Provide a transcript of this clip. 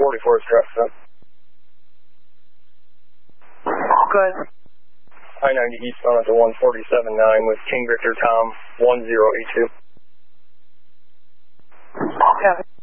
44 is correct, sir. Good. I-90 eastbound at the 147.9 with King Victor Tom 1082. Got it.